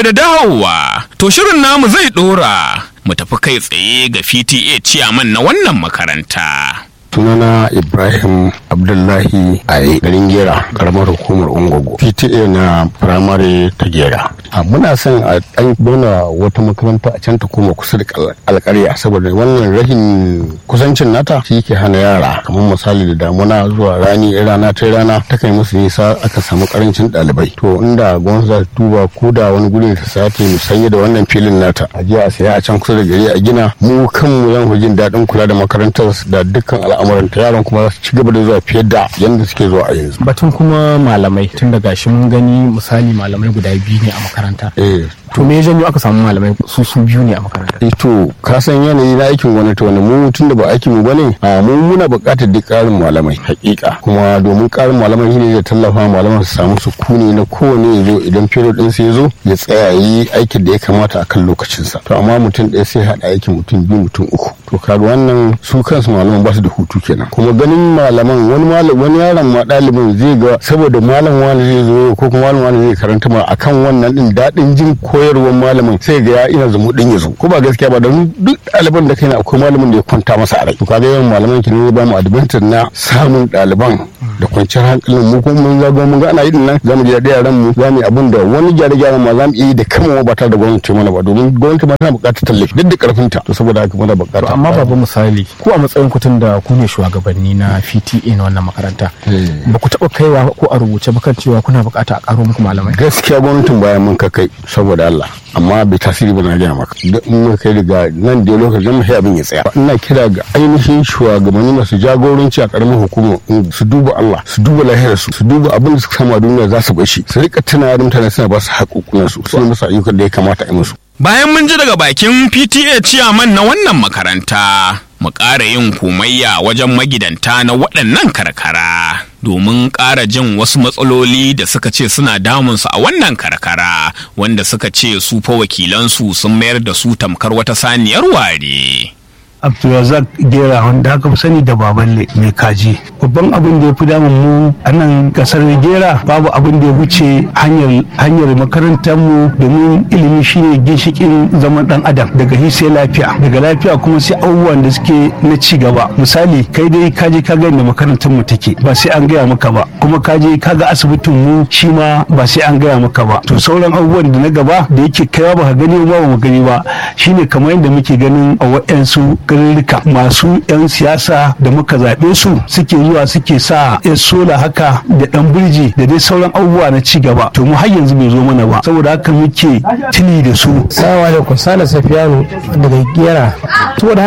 Barkanmu da dawowa. To shirin namu zai dora. Mu tafi kai tsaye ga PTA ciyaman na wannan makaranta. Sunana Ibrahim Abdullahi a garin Gera, karamar hukumar Ungogo. PTA na firamare ta Gera. Muna son a ɗan dona wata makaranta a can ta koma kusa da alƙarya, saboda wannan rashin kusancin nata shi ke hana yara, kamar misali da damuna zuwa rana ta kai musu nisa, aka samu karancin ɗalibai. To inda gwamnati za ta duba ko da wani guri ta sake musanye da wannan filin nata, a je a saya a can kusa da gari a gina, mu kanmu zan fi jin daɗin kula da makarantar da dukkan al'amuranta, yaran kuma za su ci gaba da zuwa fiye da yadda suke zuwa a yanzu. Batun kuma malamai, tun da gashi mun gani misali malamai guda biyu ne a makaranta. To me ya janyo aka samu malamai su biyu ne a makaranta? To ka san yanayi na aikin gwamnati, wani mu tun da ba aikin mu bane, mu muna buƙatar duk ƙarin malamai hakika, kuma domin ƙarin malamai shine zai tallafa malaman su samu sukuni na kowane ya zo idan period din sai ya zo ya tsaya yi aikin da ya kamata a kan lokacinsa. To amma mutum ɗaya sai haɗa aikin mutum biyu mutum uku. To kaga wannan su kansu malaman ba su da hutu kenan. Kuma ganin malaman wani yaron ma ɗalibin zai ga saboda malam wani zai zo ko kuma malam wani zai karanta ma akan wannan din daɗin jin koyarwar malamin sai ga ya ina zumuɗin ya zo. Ko ba gaskiya ba, don duk ɗaliban da kai na akwai malamin da ya kwanta masa a rai. To kaga yawan malaman ki ne ba mu advantage na samun ɗaliban da kwanciyar hankalin mu, kuma mun zaga mun ga ana yin nan zamu ji da yaran mu, zamu yi abin da wani gyare-gyaren ma zamu yi da kanmu ba tare da gwamnati mana ba, domin gwamnati ma tana buƙatar tallafi duk da karfinta. To saboda haka muna buƙata. Amma babu misali ku a matsayin kutun da ku ne shugabanni na PTA na wannan makaranta, ba ku taɓa kaiwa ko a rubuce ba kan cewa kuna buƙata a ƙaro muku malamai? Gaskiya gwamnatin bayan mun kai saboda Allah, amma bai tasiri ba na gaya maka. Duk mun kai daga nan da lokacin mu sai abin ya tsaya. Ina kira ga ainihin shugabanni masu jagoranci a ƙaramin hukuma su duba Allah, su duba lahiyar su duba abin da suka samu a duniya za su bashi, su rika tunawa da mutane suna ba su haƙoƙunan su musu ayyukan da ya kamata a yi musu. Bayan mun ji daga bakin PTA ciyaman na wannan makaranta, mu ƙara yin komayya wajen magidanta na waɗannan karkara domin ƙara jin wasu matsaloli da suka ce suna damunsu a wannan karkara, wanda suka ce su fa wakilansu sun mayar da su tamkar wata saniyar ware. Abdulrazak Gera, wanda aka fi sani da Baballe mai kaji. Babban abin da ya fi damun mu a nan kasar Gera babu abin da ya wuce hanyar makarantar mu, domin ilimi shine ginshikin zaman dan adam. Daga shi sai lafiya, daga lafiya kuma sai abubuwan da suke na ci gaba. Misali kai dai kaje ka ga inda makarantar mu take, ba sai an gaya maka ba, kuma kaje ka ga asibitin mu shi ma ba sai an gaya maka ba. To sauran abubuwan da na gaba da yake kaiwa ba ka gani ba mu gani ba, shine kamar yadda muke ganin a wa'yansu garurruka masu 'yan siyasa da muka zaɓe su suke zuwa suke sa ya sola haka da ɗan birji da dai sauran abubuwa na ci gaba. To mu har yanzu bai zo mana ba, saboda haka muke tuni da su. Salamu alaikum, Sale Safiyanu daga Gera. Saboda